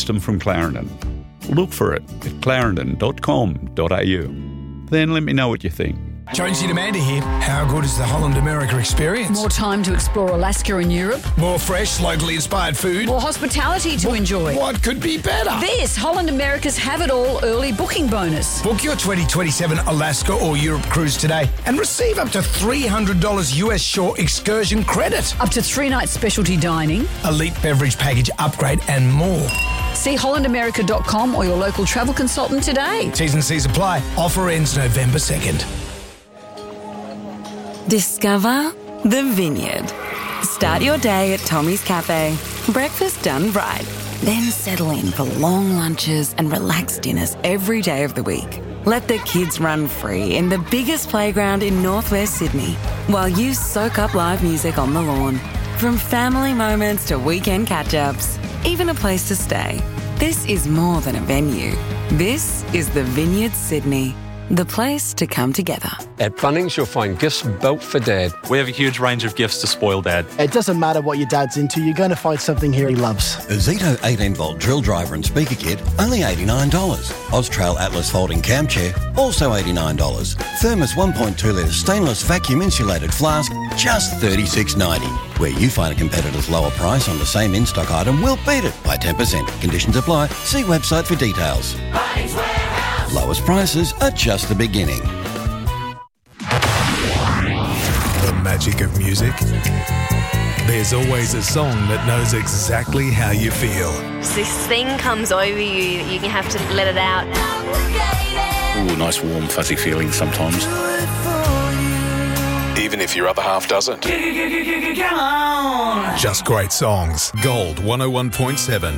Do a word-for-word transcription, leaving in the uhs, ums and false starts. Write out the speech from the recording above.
system from Clarendon. Look for it at clarendon dot com dot a u. Then let me know what you think. Jonesy and Amanda here. How good is the Holland America experience? More time to explore Alaska and Europe. More fresh, locally inspired food. More hospitality to what, enjoy. What could be better? This Holland America's Have It All early booking bonus. Book your twenty twenty-seven Alaska or Europe cruise today and receive up to three hundred dollars U S shore excursion credit. Up to three nights specialty dining. Elite beverage package upgrade and more. See holland america dot com or your local travel consultant today. T's and C's apply. Offer ends November second. Discover the Vineyard. Start your day at Tommy's Cafe. Breakfast done right. Then settle in for long lunches and relaxed dinners every day of the week. Let the kids run free in the biggest playground in northwest Sydney while you soak up live music on the lawn. From family moments to weekend catch-ups, even a place to stay. This is more than a venue. This is the Vineyard Sydney. The place to come together. At Bunnings, you'll find gifts built for Dad. We have a huge range of gifts to spoil Dad. It doesn't matter what your dad's into, you're going to find something here he loves. A Zito eighteen volt drill driver and speaker kit, only eighty-nine dollars. Austrail Atlas folding cam chair, also eighty-nine dollars. Thermos one point two litre stainless vacuum insulated flask, just thirty-six ninety. Where you find a competitor's lower price on the same in-stock item, we'll beat it by ten percent. Conditions apply. See website for details. Bunnings Warehouse. Lowest prices are just the beginning. The magic of music. There's always a song that knows exactly how you feel. This thing comes over you that you have to let it out. Ooh, nice warm fuzzy feeling sometimes. Even if your other half doesn't. Come on. Just great songs. Gold one oh one point seven.